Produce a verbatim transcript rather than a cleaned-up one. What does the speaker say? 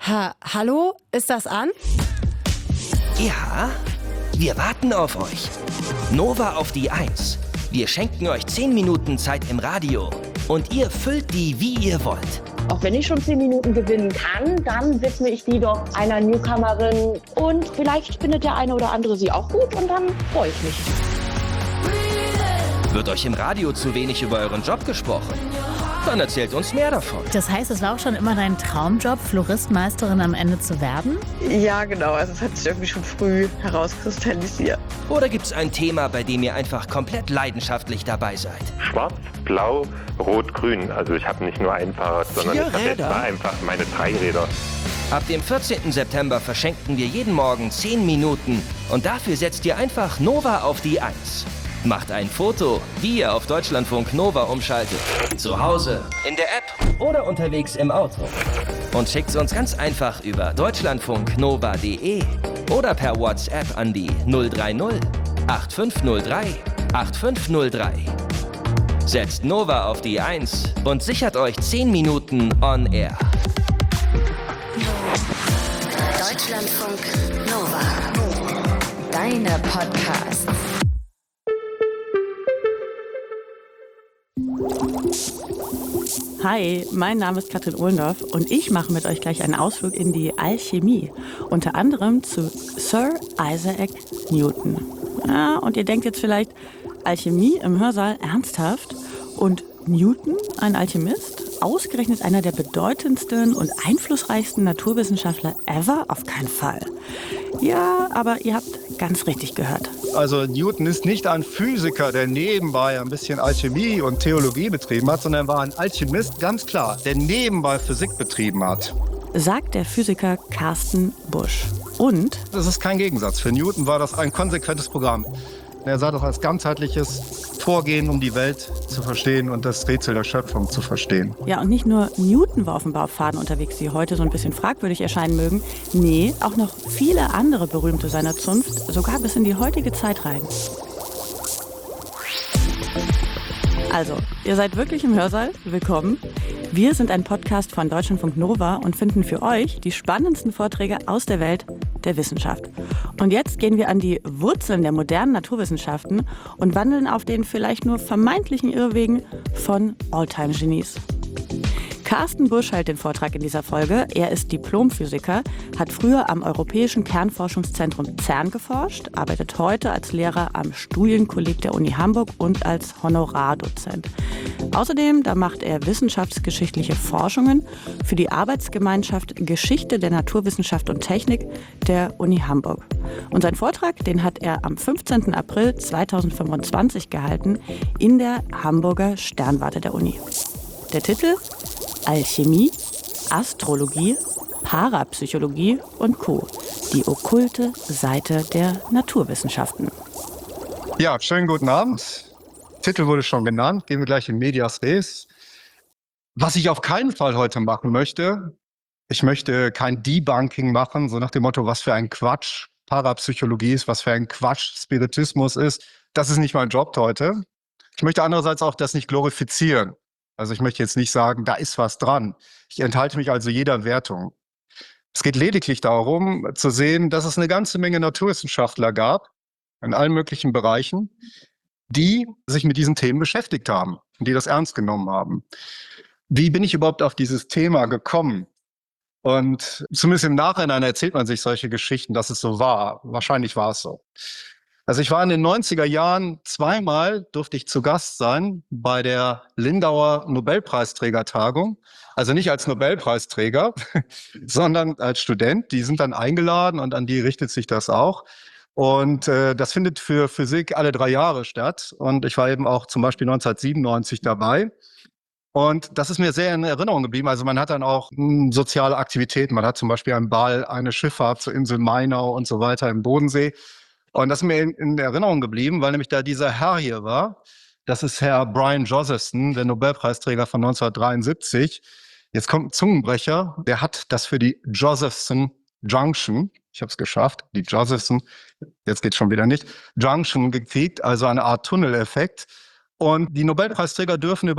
Ha, hallo? Ist das an? Ja, wir warten auf euch. Nova auf die Eins. Wir schenken euch zehn Minuten Zeit im Radio. Und ihr füllt die, wie ihr wollt. Auch wenn ich schon zehn Minuten gewinnen kann, dann widme ich die doch einer Newcomerin. Und vielleicht findet der eine oder andere sie auch gut und dann freue ich mich. Wird euch im Radio zu wenig über euren Job gesprochen? Dann erzählt uns mehr davon. Das heißt, es war auch schon immer dein Traumjob, Floristmeisterin am Ende zu werden? Ja, genau. Also es hat sich irgendwie schon früh herauskristallisiert. Oder gibt's ein Thema, bei dem ihr einfach komplett leidenschaftlich dabei seid? Schwarz, Blau, Rot, Grün. Also ich habe nicht nur ein Fahrrad, sondern Vier ich habe jetzt Räder? mal einfach meine drei Räder. Ab dem vierzehnten September verschenken wir jeden Morgen zehn Minuten. Und dafür setzt ihr einfach Nova auf die Eins. Macht ein Foto, wie ihr auf Deutschlandfunk Nova umschaltet. Zu Hause, in der App oder unterwegs im Auto. Und schickt's uns ganz einfach über deutschlandfunknova punkt de oder per WhatsApp an die null drei null acht fünf null drei acht fünf null drei. Setzt Nova auf die Eins und sichert euch zehn Minuten on Air. Deutschlandfunk Nova. Deine Podcasts. Hi, mein Name ist Katrin Ohlendorf und ich mache mit euch gleich einen Ausflug in die Alchemie. Unter anderem zu Sir Isaac Newton. Ja, und ihr denkt jetzt vielleicht, Alchemie im Hörsaal ernsthaft? Und Newton, ein Alchemist? Ausgerechnet einer der bedeutendsten und einflussreichsten Naturwissenschaftler ever? Auf keinen Fall. Ja, aber ihr habt ganz richtig gehört. Also Newton ist nicht ein Physiker, der nebenbei ein bisschen Alchemie und Theologie betrieben hat, sondern er war ein Alchemist, ganz klar, der nebenbei Physik betrieben hat. Sagt der Physiker Carsten Busch. Und? Das ist kein Gegensatz. Für Newton war das ein konsequentes Programm. Er sah das als ganzheitliches Vorgehen, um die Welt zu verstehen und das Rätsel der Schöpfung zu verstehen. Ja, und nicht nur Newton war offenbar auf Pfaden unterwegs, die heute so ein bisschen fragwürdig erscheinen mögen. Nee, auch noch viele andere Berühmte seiner Zunft, sogar bis in die heutige Zeit rein. Also, ihr seid wirklich im Hörsaal. Willkommen. Wir sind ein Podcast von Deutschlandfunk Nova und finden für euch die spannendsten Vorträge aus der Welt der Wissenschaft. Und jetzt gehen wir an die Wurzeln der modernen Naturwissenschaften und wandeln auf den vielleicht nur vermeintlichen Irrwegen von Alltime-Genies. Carsten Busch hält den Vortrag in dieser Folge. Er ist Diplomphysiker, hat früher am Europäischen Kernforschungszentrum CERN geforscht, arbeitet heute als Lehrer am Studienkolleg der Uni Hamburg und als Honorardozent. Außerdem, da macht er wissenschaftsgeschichtliche Forschungen für die Arbeitsgemeinschaft Geschichte der Naturwissenschaft und Technik der Uni Hamburg. Und seinen Vortrag, den hat er am fünfzehnten April zweitausendfünfundzwanzig gehalten in der Hamburger Sternwarte der Uni. Der Titel: Alchemie, Astrologie, Parapsychologie und Co. Die okkulte Seite der Naturwissenschaften. Ja, schönen guten Abend. Titel wurde schon genannt. Gehen wir gleich in Medias Res. Was ich auf keinen Fall heute machen möchte, ich möchte kein Debunking machen, so nach dem Motto, was für ein Quatsch Parapsychologie ist, was für ein Quatsch Spiritismus ist. Das ist nicht mein Job heute. Ich möchte andererseits auch das nicht glorifizieren. Also ich möchte jetzt nicht sagen, da ist was dran. Ich enthalte mich also jeder Wertung. Es geht lediglich darum, zu sehen, dass es eine ganze Menge Naturwissenschaftler gab, in allen möglichen Bereichen, die sich mit diesen Themen beschäftigt haben und die das ernst genommen haben. Wie bin ich überhaupt auf dieses Thema gekommen? Und zumindest im Nachhinein erzählt man sich solche Geschichten, dass es so war. Wahrscheinlich war es so. Also ich war in den neunziger Jahren, zweimal durfte ich zu Gast sein bei der Lindauer Nobelpreisträgertagung. Also nicht als Nobelpreisträger, sondern als Student. Die sind dann eingeladen und an die richtet sich das auch. Und äh, das findet für Physik alle drei Jahre statt. Und ich war eben auch zum Beispiel neunzehnhundertsiebenundneunzig dabei. Und das ist mir sehr in Erinnerung geblieben. Also man hat dann auch mh, soziale Aktivitäten. Man hat zum Beispiel einen Ball, eine Schifffahrt zur Insel Mainau und so weiter im Bodensee. Und das ist mir in, in Erinnerung geblieben, weil nämlich da dieser Herr hier war. Das ist Herr Brian Josephson, der Nobelpreisträger von neunzehnhundertdreiundsiebzig. Jetzt kommt ein Zungenbrecher. Der hat das für die Josephson Junction, ich habe es geschafft, die Josephson, jetzt geht's schon wieder nicht, Junction gekriegt, also eine Art Tunneleffekt. Und die Nobelpreisträger dürfen über